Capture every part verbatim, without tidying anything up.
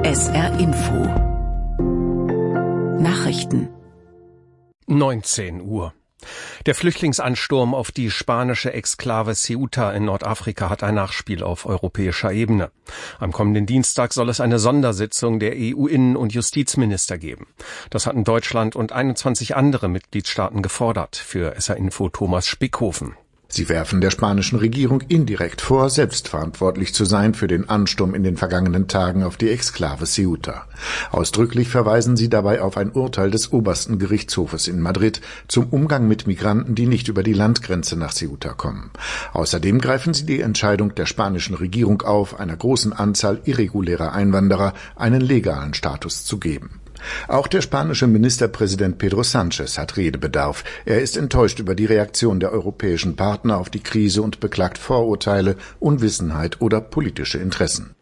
S R Info Nachrichten neunzehn Uhr. Der Flüchtlingsansturm auf die spanische Exklave Ceuta in Nordafrika hat ein Nachspiel auf europäischer Ebene. Am kommenden Dienstag soll es eine Sondersitzung der E U-Innen- und Justizminister geben. Das hatten Deutschland und einundzwanzig andere Mitgliedstaaten gefordert. Für S R-Info Thomas Spickhofen. Sie werfen der spanischen Regierung indirekt vor, selbst verantwortlich zu sein für den Ansturm in den vergangenen Tagen auf die Exklave Ceuta. Ausdrücklich verweisen sie dabei auf ein Urteil des obersten Gerichtshofes in Madrid zum Umgang mit Migranten, die nicht über die Landgrenze nach Ceuta kommen. Außerdem greifen sie die Entscheidung der spanischen Regierung auf, einer großen Anzahl irregulärer Einwanderer einen legalen Status zu geben. Auch der spanische Ministerpräsident Pedro Sánchez hat Redebedarf. Er ist enttäuscht über die Reaktion der europäischen Partner auf die Krise und beklagt Vorurteile, Unwissenheit oder politische Interessen.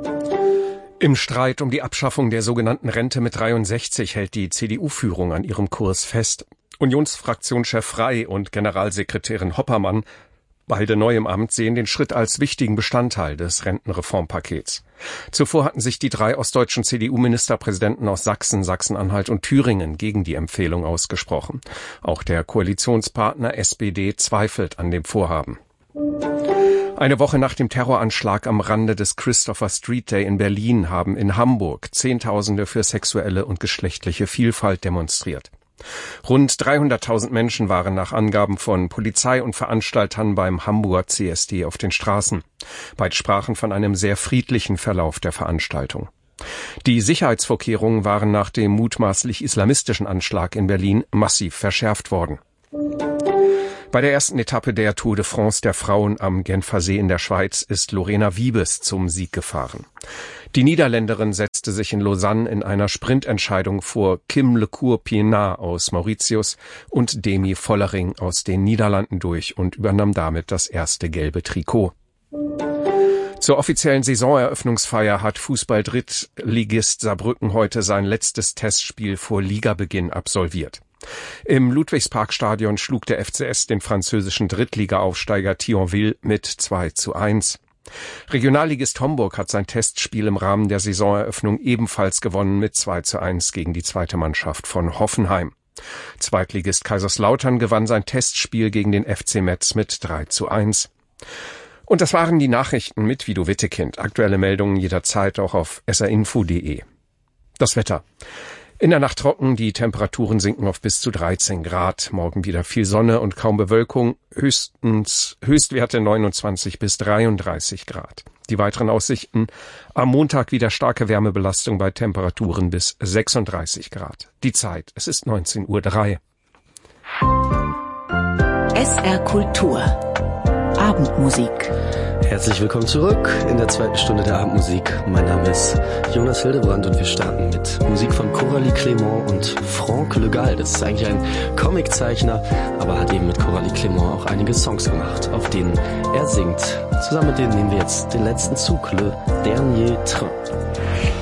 Im Streit um die Abschaffung der sogenannten Rente mit dreiundsechzig hält die C D U-Führung an ihrem Kurs fest. Unionsfraktionschef Frey und Generalsekretärin Hoppermann, beide neu im Amt, sehen den Schritt als wichtigen Bestandteil des Rentenreformpakets. Zuvor hatten sich die drei ostdeutschen C D U-Ministerpräsidenten aus Sachsen, Sachsen-Anhalt und Thüringen gegen die Empfehlung ausgesprochen. Auch der Koalitionspartner S P D zweifelt an dem Vorhaben. Eine Woche nach dem Terroranschlag am Rande des Christopher Street Day in Berlin haben in Hamburg Zehntausende für sexuelle und geschlechtliche Vielfalt demonstriert. Rund dreihunderttausend Menschen waren nach Angaben von Polizei und Veranstaltern beim Hamburger C S D auf den Straßen. Beide sprachen von einem sehr friedlichen Verlauf der Veranstaltung. Die Sicherheitsvorkehrungen waren nach dem mutmaßlich islamistischen Anschlag in Berlin massiv verschärft worden. Bei der ersten Etappe der Tour de France der Frauen am Genfersee in der Schweiz ist Lorena Wiebes zum Sieg gefahren. Die Niederländerin setzte sich in Lausanne in einer Sprintentscheidung vor Kim Lecour-Pienaar aus Mauritius und Demi Vollering aus den Niederlanden durch und übernahm damit das erste gelbe Trikot. Zur offiziellen Saisoneröffnungsfeier hat Fußball-Drittligist Saarbrücken heute sein letztes Testspiel vor Ligabeginn absolviert. Im Ludwigsparkstadion schlug der F C S den französischen Drittliga-Aufsteiger Thionville mit zwei zu eins. Regionalligist Homburg hat sein Testspiel im Rahmen der Saisoneröffnung ebenfalls gewonnen mit zwei zu eins gegen die zweite Mannschaft von Hoffenheim. Zweitligist Kaiserslautern gewann sein Testspiel gegen den F C Metz mit drei zu eins. Und das waren die Nachrichten mit Vido Wittekind. Aktuelle Meldungen jederzeit auch auf s r info punkt d e. Das Wetter. In der Nacht trocken, die Temperaturen sinken auf bis zu dreizehn Grad. Morgen wieder viel Sonne und kaum Bewölkung, höchstens Höchstwerte neunundzwanzig bis dreiunddreißig Grad. Die weiteren Aussichten: am Montag wieder starke Wärmebelastung bei Temperaturen bis sechsunddreißig Grad. Die Zeit, es ist neunzehn Uhr drei. S R Kultur Abendmusik. Herzlich willkommen zurück in der zweiten Stunde der Abendmusik. Mein Name ist Jonas Hildebrand und wir starten mit Musik von Coralie Clément und Franck Le Gall. Das ist eigentlich ein Comiczeichner, aber hat eben mit Coralie Clément auch einige Songs gemacht, auf denen er singt. Zusammen mit denen nehmen wir jetzt den letzten Zug, Le Dernier Train.